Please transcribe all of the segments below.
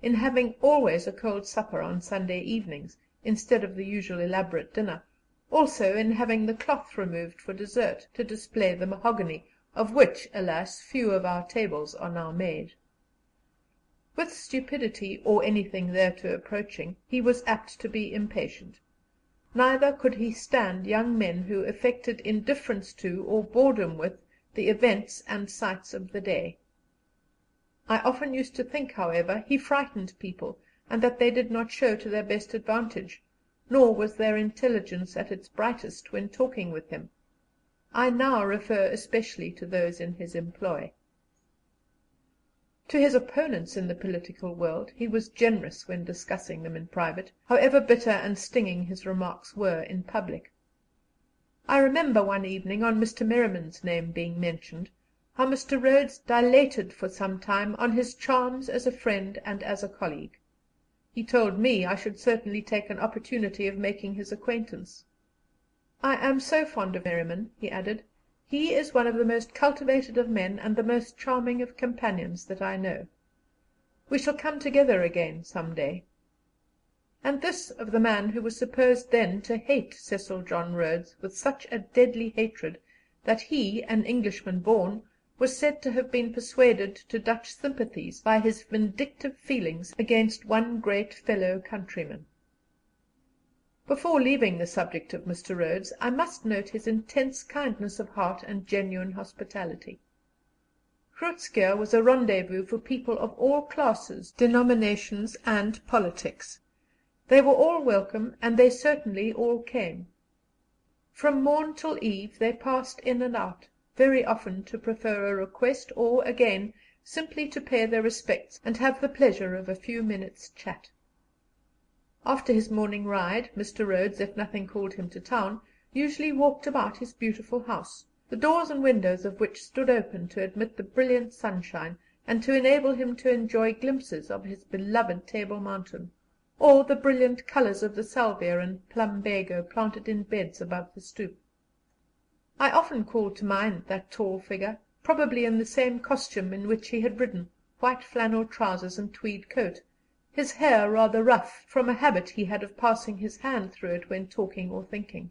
in having always a cold supper on Sunday evenings, instead of the usual elaborate dinner, also in having the cloth removed for dessert, to display the mahogany, of which, alas, few of our tables are now made. With stupidity, or anything thereto approaching, he was apt to be impatient. Neither could he stand young men who affected indifference to, or boredom with, the events and sights of the day. I often used to think, however, he frightened people, and that they did not show to their best advantage, nor was their intelligence at its brightest when talking with him. I now refer especially to those in his employ. To his opponents in the political world he was generous when discussing them in private, however bitter and stinging his remarks were in public. I remember one evening, on Mr. Merriman's name being mentioned, how Mr. Rhodes dilated for some time on his charms as a friend and as a colleague. He told me I should certainly take an opportunity of making his acquaintance. "I am so fond of Merriman," he added. "He is one of the most cultivated of men and the most charming of companions that I know. We shall come together again some day." And this of the man who was supposed then to hate Cecil John Rhodes with such a deadly hatred that he, an Englishman born, was said to have been persuaded to Dutch sympathies by his vindictive feelings against one great fellow countryman. Before leaving the subject of Mr. Rhodes, I must note his intense kindness of heart and genuine hospitality. Groot Schuurr was a rendezvous for people of all classes, denominations, and politics. They were all welcome, and they certainly all came. From morn till eve they passed in and out, very often to prefer a request, or, again, simply to pay their respects and have the pleasure of a few minutes' chat. After his morning ride, Mr. Rhodes, if nothing called him to town, usually walked about his beautiful house, the doors and windows of which stood open to admit the brilliant sunshine, and to enable him to enjoy glimpses of his beloved Table Mountain, or the brilliant colours of the salvia and plumbago planted in beds above the stoep. I often called to mind that tall figure, probably in the same costume in which he had ridden, white flannel trousers and tweed coat, his hair rather rough, from a habit he had of passing his hand through it when talking or thinking.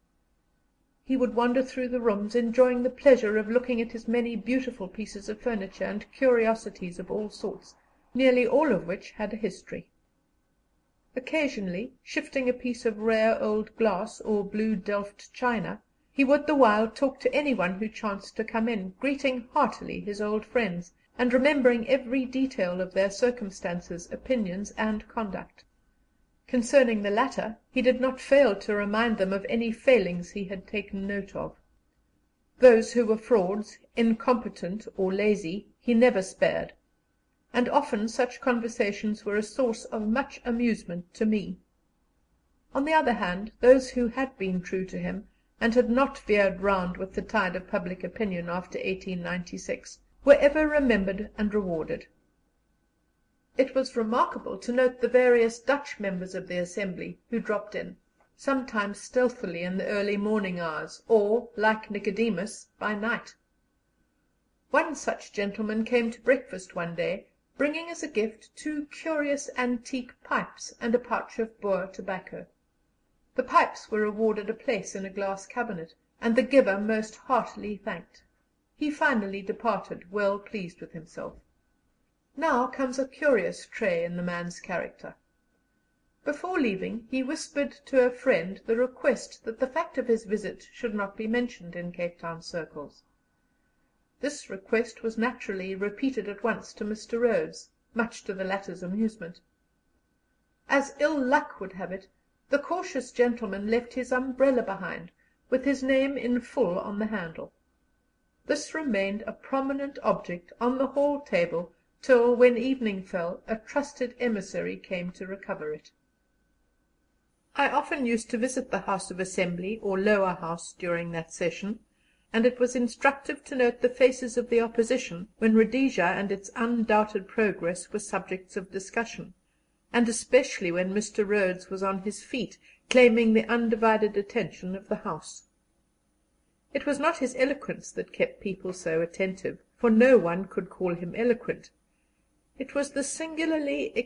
He would wander through the rooms, enjoying the pleasure of looking at his many beautiful pieces of furniture and curiosities of all sorts, nearly all of which had a history. Occasionally, shifting a piece of rare old glass or blue Delft china, he would the while talk to anyone who chanced to come in, greeting heartily his old friends, and remembering every detail of their circumstances, opinions, and conduct. Concerning the latter, he did not fail to remind them of any failings he had taken note of. Those who were frauds, incompetent, or lazy, he never spared, and often such conversations were a source of much amusement to me. On the other hand, those who had been true to him, and had not veered round with the tide of public opinion after 1896, were ever remembered and rewarded. It was remarkable to note the various Dutch members of the Assembly who dropped in, sometimes stealthily in the early morning hours, or, like Nicodemus, by night. One such gentleman came to breakfast one day, bringing as a gift 2 curious antique pipes and a pouch of Boer tobacco. The pipes were awarded a place in a glass cabinet, and the giver most heartily thanked. He finally departed, well pleased with himself. Now comes a curious trait in the man's character. Before leaving, he whispered to a friend the request that the fact of his visit should not be mentioned in Cape Town circles. This request was naturally repeated at once to Mr. Rhodes, much to the latter's amusement. As ill luck would have it, the cautious gentleman left his umbrella behind, with his name in full on the handle. This remained a prominent object on the hall table till, when evening fell, a trusted emissary came to recover it. I often used to visit the House of Assembly or Lower House during that session, and it was instructive to note the faces of the Opposition when Rhodesia and its undoubted progress were subjects of discussion, and especially when Mr. Rhodes was on his feet, claiming the undivided attention of the House. It was not his eloquence that kept people so attentive, for no one could call him eloquent. It was the singularly